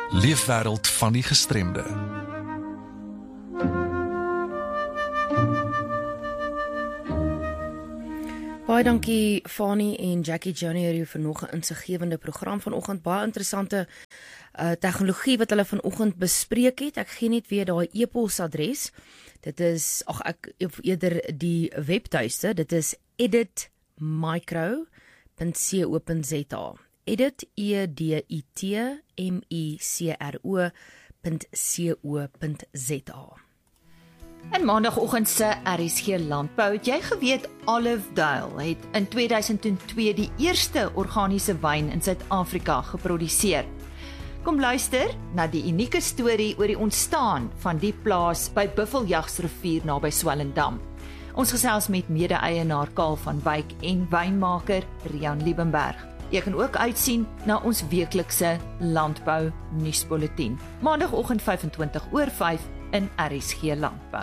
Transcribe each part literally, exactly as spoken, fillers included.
Leefwêreld van die gestremde. Baie dankie Fani en Jackie Johnny vir nog 'n insiggewende program vanoggend. Baie interessante uh, tegnologie wat hulle vanoggend bespreek het. Ek gee net weer daai e-posadres. Dit is ag ek eerder die webtuiste. Dit is edit micro punt co punt za. Edit E D I T M I C R O punt co punt za. En maandagooggend se R S G Landbou, het jy geweet Olive Dale het in twee duisend twee die eerste organiese wyn in Suid-Afrika geproduseer. Kom luister na die unieke storie oor die ontstaan van die plaas by Buffeljagsrivier naby Swellendam. Ons gesels met mede-eienaar Karl van Wyk en wynmaker Rian Liebenberg. Jy kan ook uitsien na ons weeklikse landbou nuusbulletin. Maandagooggend vyfentwintig oor vyf in R S G Landbou.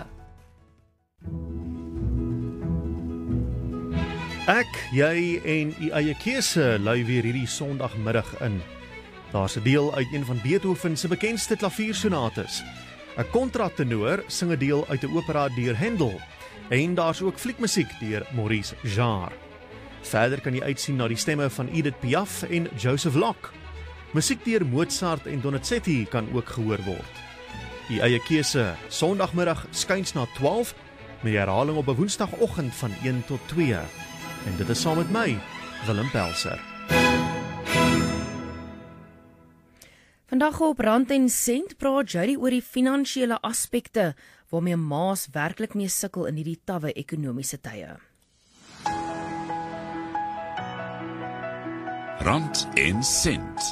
Ek, jy en u eie keuse lui weer hierdie Sondagmiddag in. Daar's 'n deel uit een van Beethoven se bekendste klaviersonates. 'n Kontratenor sing 'n deel uit 'n opera deur Handel. En daar's ook fliekmusiek deur Maurice Jarre. Verder kan jy uitsien na die stemme van Edith Piaf en Joseph Locke. Musiek deur Mozart en Donizetti kan ook gehoor word. Die eie keuse, Sondagmiddag skuins na twaalf, met die herhaling op 'n Woensdagoggend van een tot twee. En dit is saam met my, Willem Pelser. Vandag op Rand en Sent praat Jody oor die finansiële aspekte waarmee ma's werklik mee sukkel in hierdie tawwe ekonomiese tye. Rand en Sent.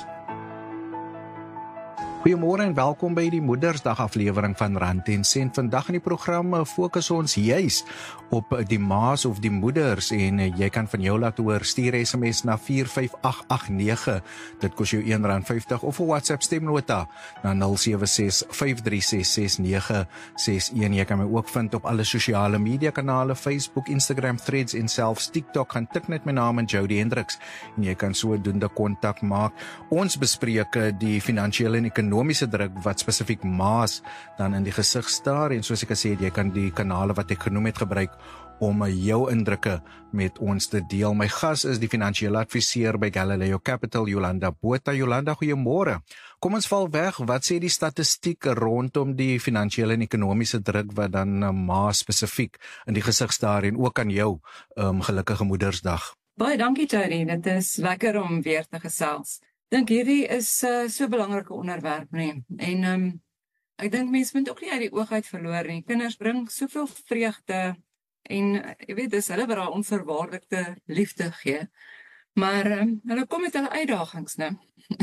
Goeiemôre en welkom by die Moedersdag aflewering van Rand en Sent. Vandag in die program fokus ons juis op die ma's of die moeders en jy kan van jou laat hoor, stuur S M S na vier vyf agt agt nege. Dit kos jou een rand vyftig of 'n WhatsApp stemnota na nul sewe ses vyf drie ses ses nege ses een. Jy kan my ook vind op alle sosiale media kanale, Facebook, Instagram, Threads en selfs TikTok. Gaan tik net my naam in Jody Hendricks en jy kan sodoende kontak maak. Ons bespreek die finansiële en ekonomiese druk wat spesifiek ma's dan in die gesig staar en soos ek gesê het, jy kan die kanale wat ek genoem het gebruik om jou indrukke met ons te deel. My gas is die finansiële adviseur by Galileo Capital, Jolanda Botha. Jolanda, goeiemôre. Kom ons val weg, wat sê die statistiek rondom die finansiële en ekonomiese druk wat dan ma's spesifiek in die gesig staar en ook aan jou um, gelukkige Moedersdag? Baie dankie Jody, dit is lekker om weer te gesels. Dink hierdie is uh, so 'n belangrike onderwerp nie. En um, ek dink mense moet ook nie uit die oog uit verloor nie. Kinders bring soveel vreugde en jy weet, dis hulle wat daai onverwaarlikte liefde gee. Maar um, hulle kom met hulle uitdagings, né?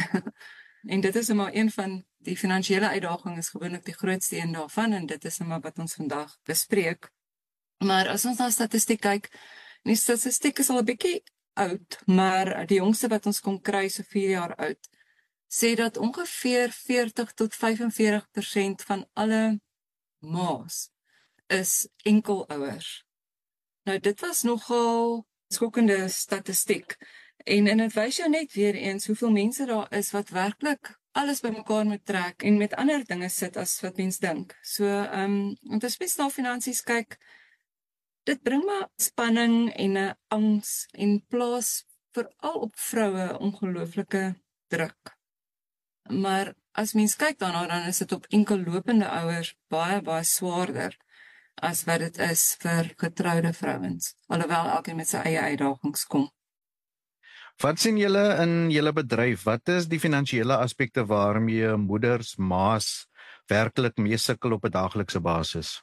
En dit is maar een van die finansiële uitdagings is gewoonlik die grootste een daarvan en dit is maar wat ons vandag bespreek. Maar as ons na statistiek kyk, die statistiek is al 'n bietjie oud, maar die jongste wat ons kon kry, so vier jaar oud, sê dat ongeveer veertig tot vyf en veertig persent van alle ma's is enkelouers. Nou dit was nogal skokkende statistiek. En, en het wys jou net weer eens hoeveel mense daar is wat werklik alles bymekaar moet trek en met ander dinge sit as wat mens dink. So, um, want as mens na finansies kyk, dit bring maar spanning en 'n angs en plaas veral op vroue ongelooflike druk. Maar as mens kyk daarna, dan is dit op enkellopende ouers baie baie swaarder as wat dit is vir getroude vrouens, alhoewel elkeen met sy eie uitdagings kom. Wat sien julle in julle bedryf? Wat is die finansiële aspekte waarmee moeders, ma's werklik mee sukkel op 'n daaglikse basis?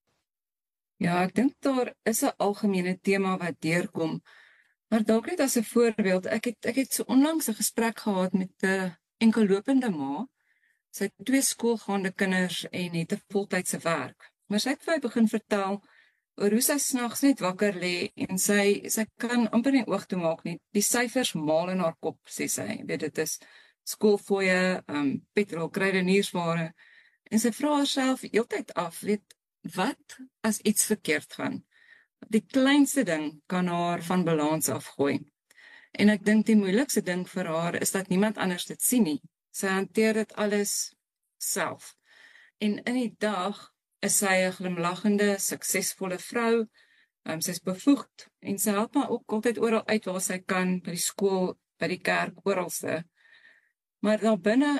Ja, ek dink daar is 'n algemene tema wat deurkom, maar dalk net as 'n voorbeeld, ek het ek het so onlangs 'n gesprek gehad met 'n enkellopende ma. Sy het twee skoolgaande kinders en het 'n voltydse werk. Maar sy het vir my begin vertel oor hoe sy snags net wakker lê en sy sy kan amper nie oog toe maak nie. Die syfers maal in haar kop, sê sy. Weet dit is skoolfooie, um, petrol, kruideniersware. En sy vra haarself heeltyd af, weet wat as iets verkeerd gaan? Die kleinste ding kan haar van balans afgooi. En ek dink die moeilikste ding vir haar is dat niemand anders dit sien nie. Sy hanteer dit alles self. En in die dag is sy 'n glimlaggende, suksesvolle vrou. Um, sy is bevoegd en sy help my ook altyd oral uit waar sy kan, by die skool, by die kerk, oralste. Maar daar binne